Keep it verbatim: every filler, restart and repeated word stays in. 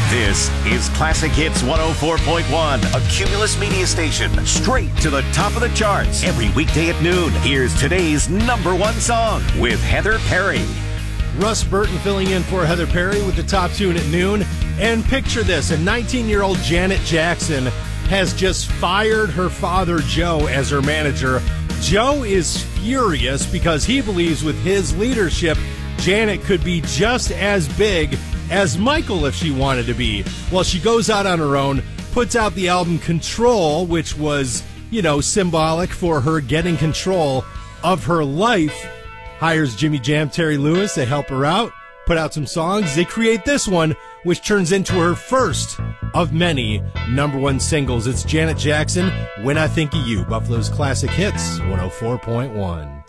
This is Classic Hits one oh four point one, a Cumulus media station, straight to the top of the charts every weekday at noon. Here's today's number one song with Heather Perry. Russ Burton filling in for Heather Perry with the top tune at noon. And picture this, a nineteen-year-old Janet Jackson has just fired her father, Joe, as her manager. Joe is furious because he believes with his leadership, Janet could be just as big as Michael if she wanted to be. Well, she goes out on her own, puts out the album Control, which was, you know, symbolic for her getting control of her life. Hires Jimmy Jam, Terry Lewis to help her out, put out some songs. They create this one, which turns into her first of many number one singles. It's Janet Jackson, When I Think of You, Buffalo's Classic Hits one oh four point one.